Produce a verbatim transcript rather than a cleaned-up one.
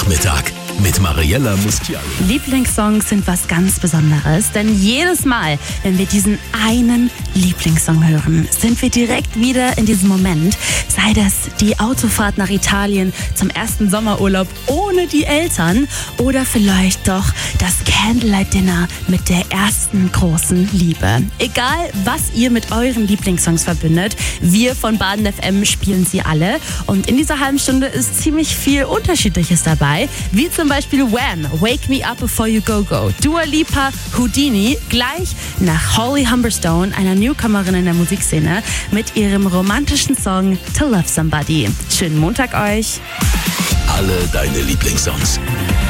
Nachmittag mit Mariella Mustiali. Lieblingssongs sind was ganz Besonderes, denn jedes Mal, wenn wir diesen einen Lieblingssong hören, sind wir direkt wieder in diesem Moment. Sei das die Autofahrt nach Italien zum ersten Sommerurlaub ohne die Eltern oder vielleicht doch das Candlelight-Dinner mit der ersten großen Liebe. Egal, was ihr mit euren Lieblingssongs verbindet, wir von Baden F M spielen sie alle. Und in dieser halben Stunde ist ziemlich viel Unterschiedliches dabei, wie zum Beispiel Wham! Wake Me Up Before You Go Go, Dua Lipa, Houdini, gleich nach Holly Humberstone, einer Newcomerin in der Musikszene, mit ihrem romantischen Song To Love Somebody. Schönen Montag euch! Alle deine Lieblingssongs.